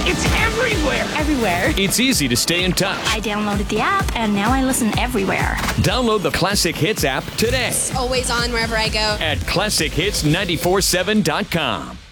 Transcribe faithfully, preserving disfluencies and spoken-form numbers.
It's everywhere. Everywhere. It's easy to stay in touch. I downloaded the app, and now I listen everywhere. Download the Classic Hits app today It's always on wherever I go. at classic hits nine four seven dot com.